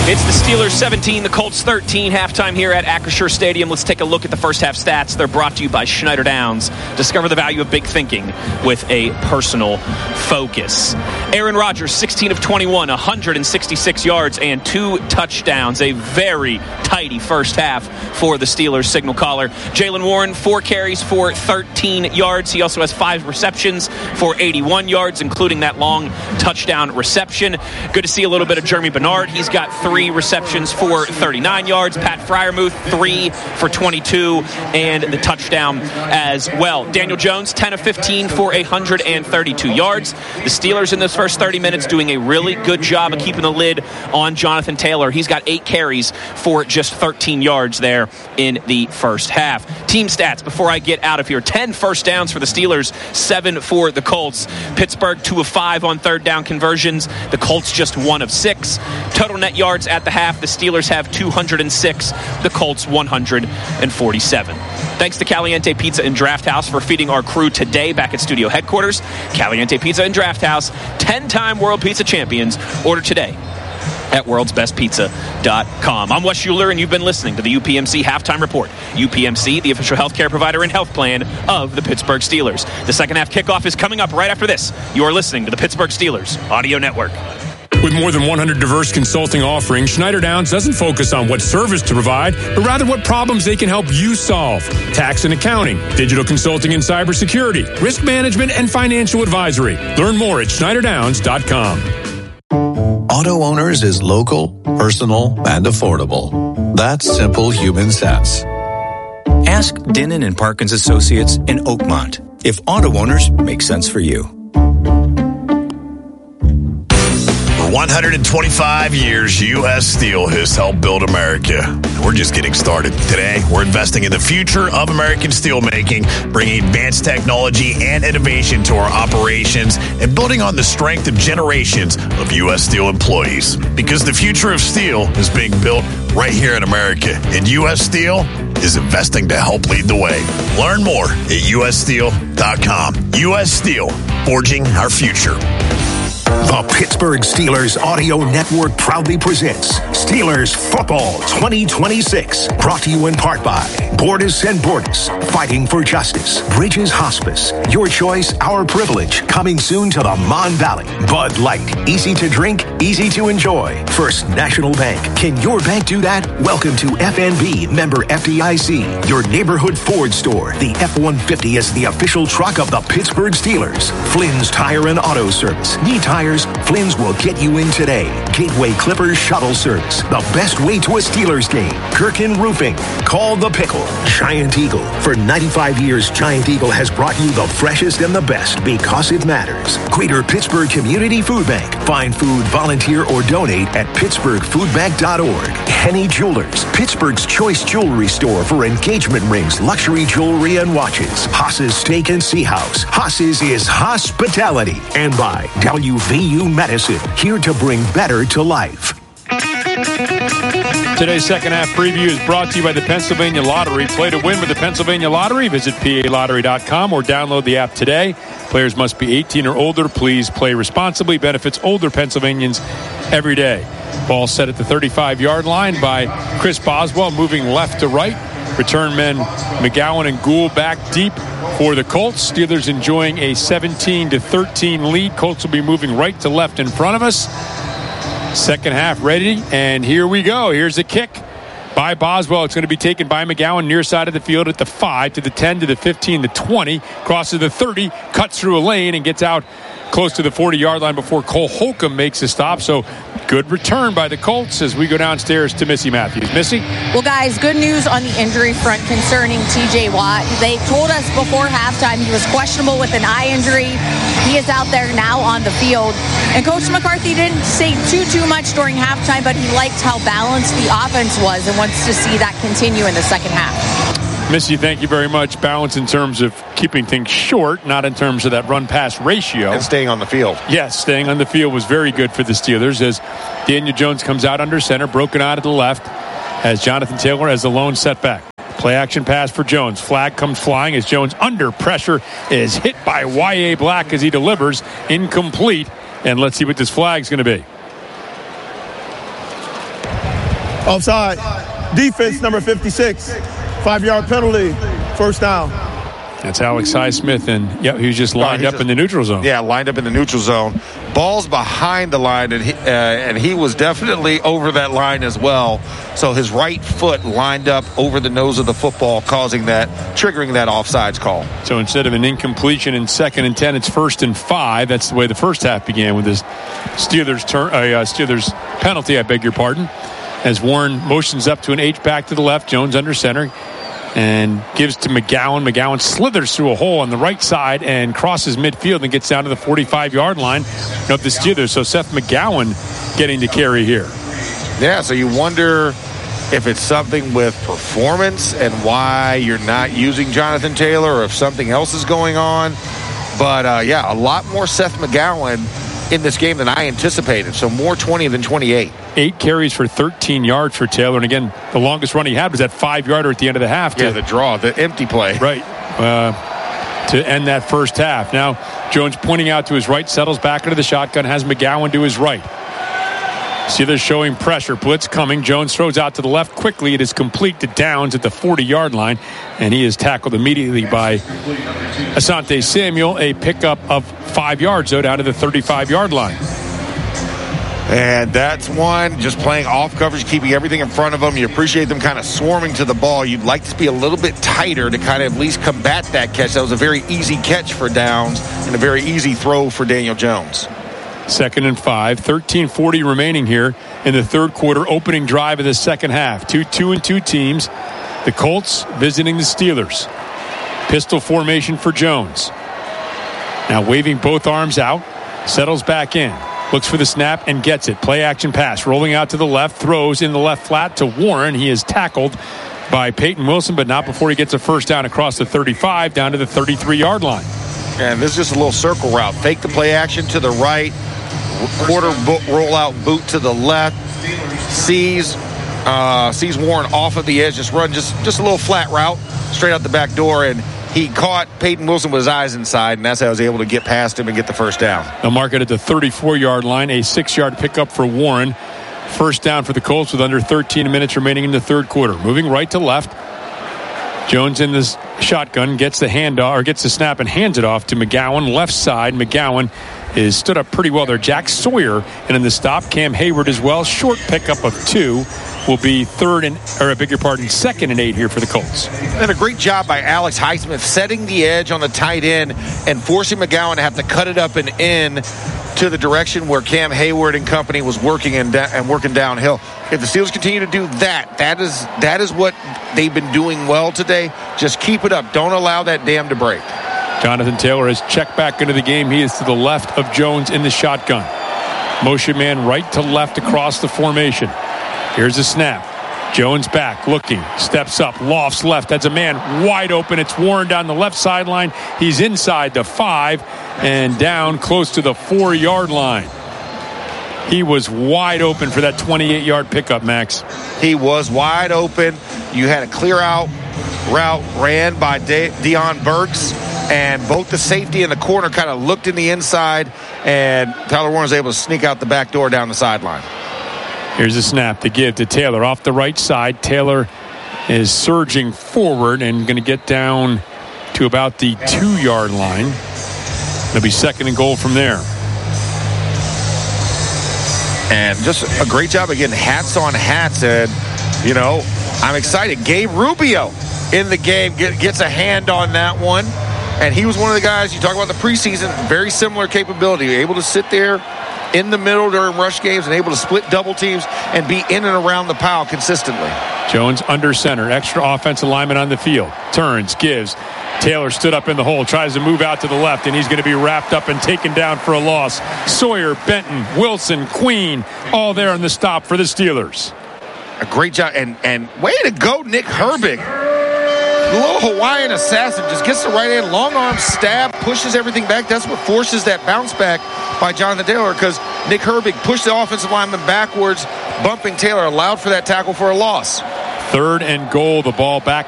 It's the Steelers 17, the Colts 13, halftime here at Acrisure Stadium. Let's take a look at the first half stats. They're brought to you by Schneider Downs. Discover the value of big thinking with a personal focus. Aaron Rodgers, 16 of 21, 166 yards and 2 touchdowns. A very tidy first half for the Steelers signal caller. Jaylen Warren, 4 carries for 13 yards. He also has 5 receptions for 81 yards, including that long touchdown reception. Good to see a little bit of Jeremy Bernard. He's got 3 receptions for 39 yards. Pat Freiermuth, 3 for 22, and the touchdown as well. Daniel Jones, 10 of 15 for 132 yards. The Steelers in those first 30 minutes doing a really good job of keeping the lid on Jonathan Taylor. He's got 8 carries for just 13 yards there in the first half. Team stats before I get out of here. 10 first downs for the Steelers, 7 for the Colts. Pittsburgh, 2 of 5 on third down conversions. The Colts just 1 of 6. Total net yards at the half, the Steelers have 206, the Colts 147. Thanks to Caliente Pizza and Draft House for feeding our crew today back at studio headquarters. Caliente Pizza and Draft House, 10-time World Pizza Champions. Order today at worldsbestpizza.com. I'm Wes Schuler, and you've been listening to the UPMC Halftime Report. UPMC, the official healthcare provider and health plan of the Pittsburgh Steelers. The second half kickoff is coming up right after this. You are listening to the Pittsburgh Steelers Audio Network. With more than 100 diverse consulting offerings, Schneider Downs doesn't focus on what service to provide, but rather what problems they can help you solve. Tax and accounting, digital consulting and cybersecurity, risk management, and financial advisory. Learn more at SchneiderDowns.com. Auto Owners is local, personal, and affordable. That's simple human sense. Ask Dinnan and Parkins Associates in Oakmont if auto owners make sense for you. 125 years, U.S. Steel has helped build America. We're just getting started. Today, we're investing in the future of American steelmaking, bringing advanced technology and innovation to our operations, and building on the strength of generations of U.S. Steel employees. Because the future of steel is being built right here in America, and U.S. Steel is investing to help lead the way. Learn more at ussteel.com. U.S. Steel, forging our future. The Pittsburgh Steelers Audio Network proudly presents Steelers Football 2026. Brought to you in part by Bordas and Bordas, fighting for justice. Bridges Hospice, your choice, our privilege. Coming soon to the Mon Valley. Bud Light, easy to drink, easy to enjoy. First National Bank, can your bank do that? Welcome to FNB, member FDIC, your neighborhood Ford store. The F-150 is the official truck of the Pittsburgh Steelers. Flynn's Tire and Auto Service. Need tires? Flynn's will get you in today. Gateway Clippers Shuttle Service, the best way to a Steelers game. Kirkin Roofing. Call the Pickle. Giant Eagle. For 95 years, Giant Eagle has brought you the freshest and the best because it matters. Greater Pittsburgh Community Food Bank. Find food, volunteer, or donate at pittsburghfoodbank.org. Henny Jewelers. Pittsburgh's choice jewelry store for engagement rings, luxury jewelry, and watches. Haas's Steak and Sea House. Haas's is hospitality. And by WVU Medicine, here to bring better to life. Today's second half preview is brought to you by the Pennsylvania Lottery. Play to win with the Pennsylvania Lottery. Visit PALottery.com or download the app today. Players must be 18 or older. Please play responsibly. Benefits older Pennsylvanians every day. Ball set at the 35-yard line by Chris Boswell, moving left to right. Return men McGowan and Gould back deep for the Colts. Steelers enjoying a 17-13 lead. Colts will be moving right to left in front of us. Second half ready, and here we go. Here's a kick by Boswell. It's going to be taken by McGowan near side of the field at the 5, to the 10, to the 15, the 20. Crosses the 30, cuts through a lane, and gets out close to the 40-yard line before Cole Holcomb makes a stop. So good return by the Colts as we go downstairs to Missy Matthews. Missy? Well, guys, good news on the injury front concerning T.J. Watt. They told us before halftime he was questionable with an eye injury. He is out there now on the field. And Coach McCarthy didn't say too much during halftime, but he liked how balanced the offense was and wants to see that continue in the second half. Missy, thank you very much. Balance in terms of keeping things short, not in terms of that run-pass ratio. And staying on the field. Yes, staying on the field was very good for the Steelers as Daniel Jones comes out under center, broken out of the left, as Jonathan Taylor has the lone setback. Play action pass for Jones. Flag comes flying as Jones, under pressure, is hit by Y.A. Black as he delivers. Incomplete. And let's see what this flag's going to be. Offside. Defense number 56. 5-yard penalty. First down. That's Alex Highsmith, and he was just lined up in the neutral zone. Yeah, lined up in the neutral zone. Ball's behind the line, and he was definitely over that line as well. So his right foot lined up over the nose of the football, triggering that offsides call. So instead of an incompletion in 2nd and 10, it's 1st and 5. That's the way the first half began with this Steelers penalty, I beg your pardon. As Warren motions up to an H-back to the left, Jones under center. And gives to McGowan. McGowan slithers through a hole on the right side and crosses midfield and gets down to the 45-yard line of the Steelers. So Seth McGowan getting to carry here. Yeah, so you wonder if it's something with performance and why you're not using Jonathan Taylor, or if something else is going on. But, a lot more Seth McGowan in this game than I anticipated. So more 20 than 28. 8 carries for 13 yards for Taylor. And again, the longest run he had was that 5-yarder at the end of the half. The draw, the empty play. Right. To end that first half. Now, Jones pointing out to his right, settles back into the shotgun, has McGowan to his right. Steelers showing pressure. Blitz coming. Jones throws out to the left quickly. It is complete to Downs at the 40-yard line. And he is tackled immediately by Asante Samuel. A pickup of 5 yards, though, down to the 35-yard line. And that's one, just playing off coverage, keeping everything in front of them. You appreciate them kind of swarming to the ball. You'd like to be a little bit tighter to kind of at least combat that catch. That was a very easy catch for Downs and a very easy throw for Daniel Jones. 2nd and 5, 13:40 remaining here in the third quarter, opening drive of the second half. 2-2 teams. The Colts visiting the Steelers. Pistol formation for Jones. Now waving both arms out, settles back in. Looks for the snap and gets it. Play action pass. Rolling out to the left. Throws in the left flat to Warren. He is tackled by Peyton Wilson, but not before he gets a first down across the 35 down to the 33-yard line. And this is just a little circle route. Fake the play action to the right. Quarter roll out boot to the left. Sees Warren off of the edge. Just run just a little flat route straight out the back door, and he caught Peyton Wilson with his eyes inside, and that's how I was able to get past him and get the first down. They'll mark it at the 34-yard line, a 6-yard pickup for Warren. First down for the Colts with under 13 minutes remaining in the third quarter. Moving right to left. Jones in this shotgun gets the snap and hands it off to McGowan. Left side, McGowan is stood up pretty well there. Jack Sawyer, and in the stop, Cam Hayward as well. Short pickup of 2 will be 2nd and 8 here for the Colts. And a great job by Alex Highsmith setting the edge on the tight end and forcing McGowan to have to cut it up and in to the direction where Cam Hayward and company was working and working downhill. If the Steelers continue to do that is what they've been doing well today. Just keep it up. Don't allow that dam to break. Jonathan Taylor has checked back into the game. He is to the left of Jones in the shotgun. Motion man right to left across the formation. Here's a snap. Jones back, looking, steps up, lofts left. That's a man wide open. It's Warren down the left sideline. He's inside the 5 and down close to the 4-yard line. He was wide open for that 28-yard pickup, Max. He was wide open. You had a clear out route ran by Deion Burks, and both the safety and the corner kind of looked in the inside, and Tyler Warren was able to sneak out the back door down the sideline. Here's a snap to give to Taylor off the right side. Taylor is surging forward and going to get down to about the 2-yard line. It'll be 2nd and goal from there. And just a great job again. Hats on hats. And, I'm excited. Gabe Rubio in the game gets a hand on that one. And he was one of the guys, you talk about the preseason, very similar capability. Able to sit there in the middle during rush games and able to split double teams and be in and around the pile consistently. Jones under center. Extra offensive lineman on the field. Turns, gives. Taylor stood up in the hole, tries to move out to the left, and he's going to be wrapped up and taken down for a loss. Sawyer, Benton, Wilson, Queen, all there on the stop for the Steelers. A great job. And way to go, Nick Herbig. A little Hawaiian assassin, just gets the right hand, long arm stab, pushes everything back. That's what forces that bounce back by Jonathan Taylor, because Nick Herbig pushed the offensive lineman backwards, bumping Taylor, allowed for that tackle for a loss. 3rd and goal, the ball back